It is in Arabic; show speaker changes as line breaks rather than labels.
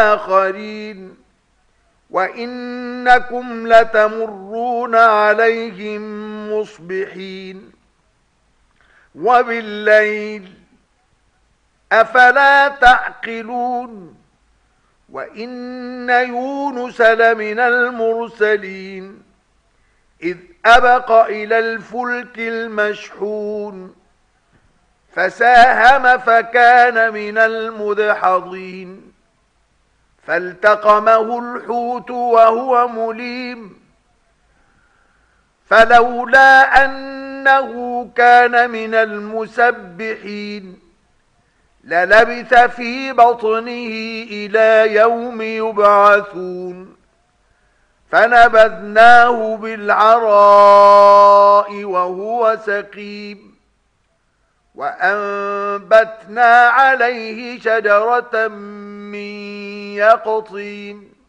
آخرين وإنكم لتمرون عليهم مصبحين وبالليل أفلا تعقلون وإن يونس لمن المرسلين إذ أبق إلى الفلك المشحون فساهم فكان من المدحضين فالتقمه الحوت وهو مليم فلولا أنه كان من المسبحين للبث في بطنه إلى يوم يبعثون فنبذناه بالعراء وهو سقيم وأنبتنا عليه شجرة من يقطين